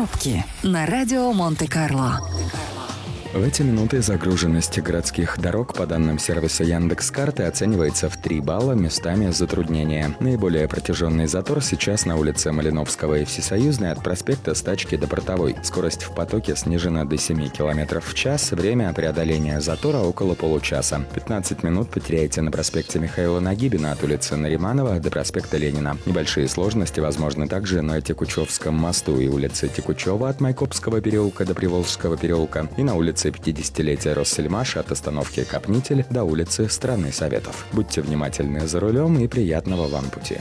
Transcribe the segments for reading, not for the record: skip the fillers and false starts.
Пробки на радио Монте-Карло. В эти минуты загруженность городских дорог по данным сервиса Яндекс.Карты оценивается в 3 балла, местами затруднения. Наиболее протяженный затор сейчас на улице Малиновского и Всесоюзной от проспекта Стачки до Портовой. Скорость в потоке снижена до 7 км в час, время преодоления затора около получаса. 15 минут потеряете на проспекте Михаила Нагибина от улицы Нариманова до проспекта Ленина. Небольшие сложности возможны также на Текучевском мосту и улице Текучева от Майкопского переулка до Приволжского переулка и на улице 50-летия Россельмаш от остановки Капнитель до улицы Страны Советов. Будьте внимательны за рулем и приятного вам пути.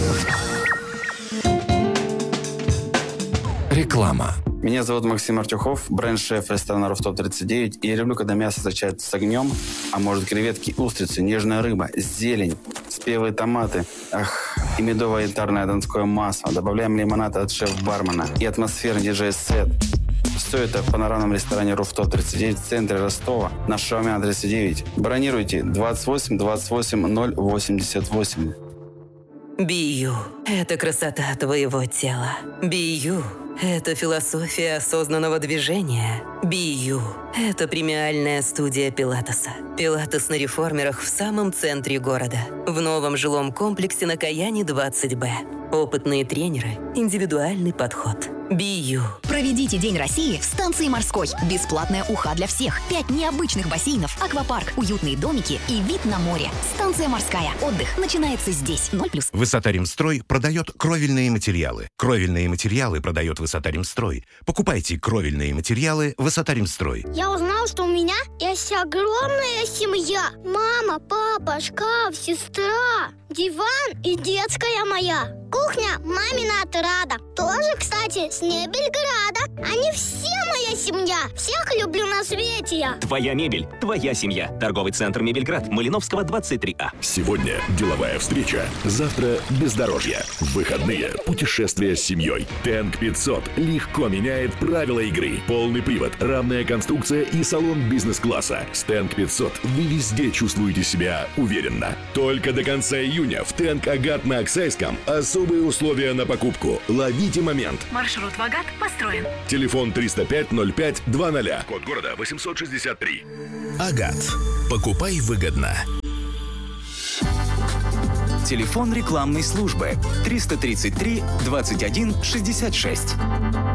Реклама. Меня зовут Максим Артюхов, бренд-шеф ресторана «Руфтоп 39». И я люблю, когда мясо встречается с огнем, а может креветки, устрицы, нежная рыба, зелень, спелые томаты, и медовое янтарное донское масло. Добавляем лимонад от шеф-бармена и атмосферный диджей-сет. Все это в панорамном ресторане «Руфтоп 39» в центре Ростова на Шаумяна 39. Бронируйте 28 28 088. Бию – это красота твоего тела. Бию – это философия осознанного движения. Бию – это премиальная студия пилатеса. Пилатес на реформерах в самом центре города. В новом жилом комплексе на Каяне 20Б. Опытные тренеры, индивидуальный подход. Бию. Проведите День России в станции Морской. Бесплатная уха для всех. 5 необычных бассейнов, аквапарк, уютные домики и вид на море. Станция Морская. Отдых начинается здесь. 0+. Высота-Ремстрой продает кровельные материалы. Кровельные материалы продает Высота-Ремстрой. Покупайте кровельные материалы Высота-Ремстрой. Я узнал, что у меня есть огромная семья. Мама, папа, шкаф, сестра, диван и детская моя. Кухня мамина отрада. Тоже, кстати, с Мебельграда. Они все моя семья. Всех люблю на свете я. Твоя мебель, твоя семья. Торговый центр Мебельград, Малиновского, 23А. Сегодня деловая встреча. Завтра бездорожье. В выходные путешествие с семьей. Тэнк 500 легко меняет правила игры. Полный привод, равная конструкция и салон бизнес-класса. С Тэнк 500 вы везде чувствуете себя уверенно. Только до конца июня в Тэнк Агат на Оксайском особые условия на покупку. Ловите момент. Маршрут в Агат построен. Телефон 305-05-20. Код города 863. Агат. Покупай выгодно. Телефон рекламной службы 333 21 66.